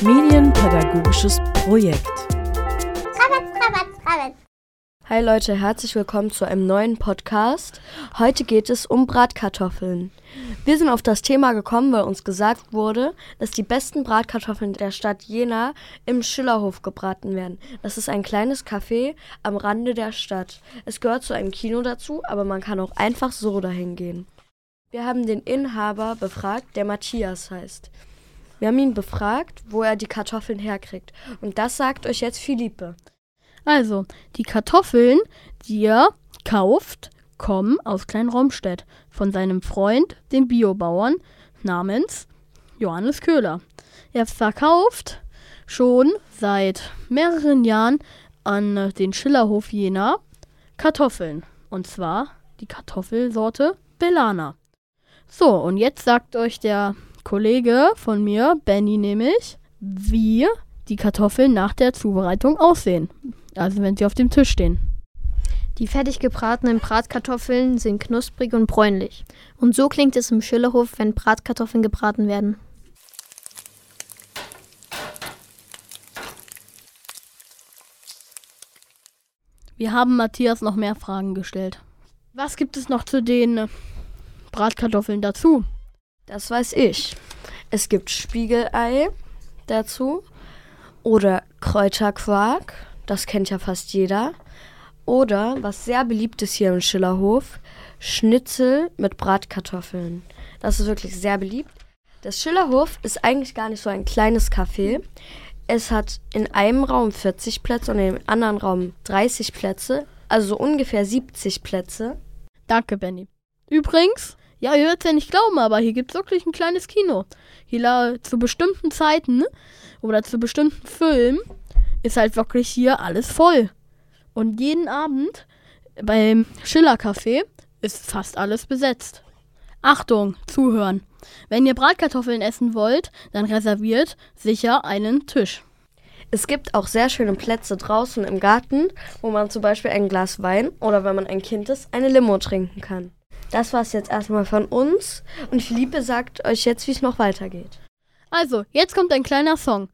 Medienpädagogisches Projekt. Rabatz. Hi Leute, herzlich willkommen zu einem neuen Podcast. Heute geht es um Bratkartoffeln. Wir sind auf das Thema gekommen, weil uns gesagt wurde, dass die besten Bratkartoffeln der Stadt Jena im Schillerhof gebraten werden. Das ist ein kleines Café am Rande der Stadt. Es gehört zu einem Kino dazu, aber man kann auch einfach so dahin gehen. Wir haben den Inhaber befragt, der Matthias heißt. Wir haben ihn befragt, wo er die Kartoffeln herkriegt. Und das sagt euch jetzt Philippe. Also, die Kartoffeln, die er kauft, kommen aus Klein-Romstedt von seinem Freund, dem Biobauern namens Johannes Köhler. Er verkauft schon seit mehreren Jahren an den Schillerhof Jena Kartoffeln. Und zwar die Kartoffelsorte Belana. So, und jetzt sagt euch der Kollege von mir, Benny nämlich, wie die Kartoffeln nach der Zubereitung aussehen. Also wenn sie auf dem Tisch stehen. Die fertig gebratenen Bratkartoffeln sind knusprig und bräunlich. Und so klingt es im Schillerhof, wenn Bratkartoffeln gebraten werden. Wir haben Matthias noch mehr Fragen gestellt. Was gibt es noch zu den Bratkartoffeln dazu? Das weiß ich. Es gibt Spiegelei dazu oder Kräuterquark. Das kennt ja fast jeder. Oder, was sehr beliebt ist hier im Schillerhof, Schnitzel mit Bratkartoffeln. Das ist wirklich sehr beliebt. Das Schillerhof ist eigentlich gar nicht so ein kleines Café. Es hat in einem Raum 40 Plätze und in dem anderen Raum 30 Plätze. Also so ungefähr 70 Plätze. Danke, Benny. Übrigens, ja, ihr werdet es ja nicht glauben, aber hier gibt es wirklich ein kleines Kino. Hier zu bestimmten Zeiten oder zu bestimmten Filmen ist halt wirklich hier alles voll. Und jeden Abend beim Schiller-Café ist fast alles besetzt. Achtung, zuhören. Wenn ihr Bratkartoffeln essen wollt, dann reserviert sicher einen Tisch. Es gibt auch sehr schöne Plätze draußen im Garten, wo man zum Beispiel ein Glas Wein oder wenn man ein Kind ist, eine Limo trinken kann. Das war's jetzt erstmal von uns und Philippe sagt euch jetzt, wie es noch weitergeht. Also, jetzt kommt ein kleiner Song.